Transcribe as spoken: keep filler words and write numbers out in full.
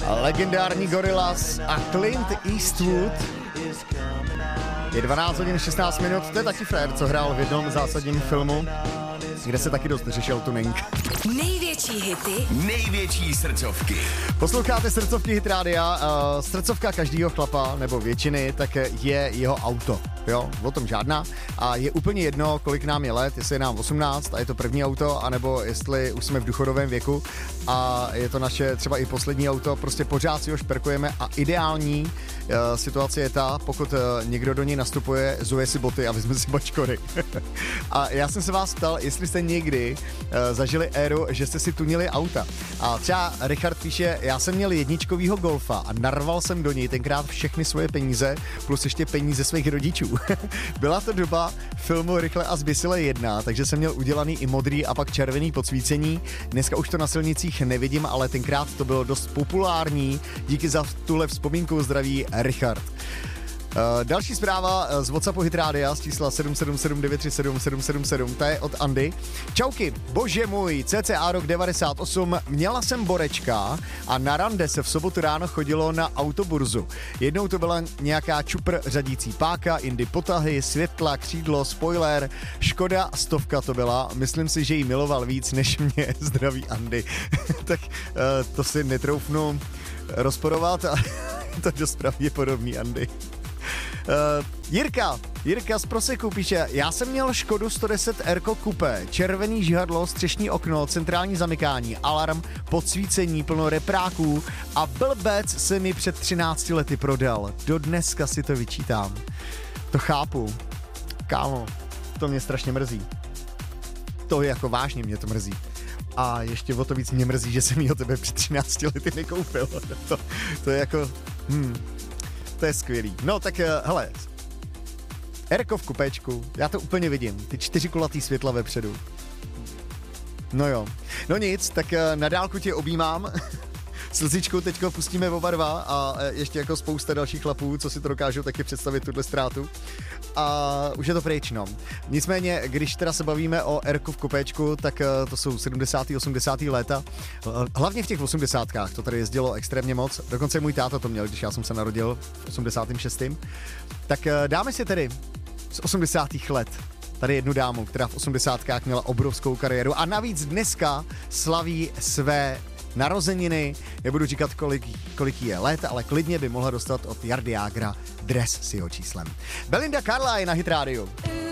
Legendární Gorillaz a Clint Eastwood. Je dvanáct hodin šestnáct minut, to je taky fér, co hrál v jednom zásadním filmu, kde se taky dost řešil tuning. Největší hity, největší srdcovky. Posloucháte srdcovky Hit Rádia. Uh, srdcovka každého chlapa, nebo většiny, tak je jeho auto. Jo, o tom žádná. A je úplně jedno, kolik nám je let, jestli je nám osmnáct a je to první auto, anebo jestli už jsme v důchodovém věku a je to naše třeba i poslední auto, prostě pořád si ho šperkujeme a ideální uh, situace je ta, pokud uh, někdo do něj nastupuje, zuje si boty a vezme si bačkory. A já jsem se vás ptal, jestli jste někdy uh, zažili éru, že jste si tunili auta. A třeba Richard píše, já jsem měl jedničkovýho Golfa a narval jsem do něj tenkrát všechny svoje peníze, plus ještě peníze svých rodičů. Byla to doba filmu Rychle a zběsile jedna, takže jsem měl udělaný i modrý a pak červený podsvícení. Dneska už to na silnicích nevidím, ale tenkrát to bylo dost populární. Díky za tuhle vzpomínku, zdraví Richard. Uh, další zpráva z WhatsAppu Hit Rádia z čísla sedm sedm sedm devět tři sedm sedm sedm sedm, ta je od Andy. Čauky, bože můj, cca rok devadesát osm, měla jsem borečka a na rande se v sobotu ráno chodilo na autoburzu. Jednou to byla nějaká čupr řadící páka, jindy potahy, světla, křídlo, spoiler, Škoda stovka to byla, myslím si, že jí miloval víc než mě, zdraví Andy. Tak uh, to si netroufnu rozporovat a to dost pravděpodobný, Andy. Uh, Jirka, Jirka z Proseku píše, já jsem měl Škodu sto deset R Coupé, červený žihadlo, střešní okno, centrální zamykání, alarm, podsvícení, plno repráků a blbec se mi před třinácti lety prodal. Do dneska si to vyčítám. To chápu. Kámo, to mě strašně mrzí. To je jako vážně mě to mrzí. A ještě o to víc mě mrzí, že jsem ji od tebe před třinácti lety nekoupil. To, to je jako... Hmm. To je skvělý. No tak, hele, Erko v kupéčku, já to úplně vidím, ty čtyři kulatý světla vepředu. No jo. No nic, tak na dálku tě objímám. Slzičku teďko pustíme oba dva a ještě jako spousta dalších chlapů, co si to dokážou taky představit, tuhle ztrátu. A už je to pryč, no. Nicméně, když teda se bavíme o Erku v kupéčku, tak to jsou sedmdesátá osmdesátá léta. Hlavně v těch osmdesátkách to tady jezdilo extrémně moc. Dokonce můj táta to měl, když já jsem se narodil v osmdesátém šestém Tak dáme si tedy z osmdesátých let tady jednu dámu, která v osmdesátkách měla obrovskou kariéru a navíc dneska slaví své narozeniny. Nebudu říkat, kolik, kolik jí je let, ale klidně by mohla dostat od Jardy Jágra dres s jeho číslem. Belinda Carlisle na Hit Rádiu.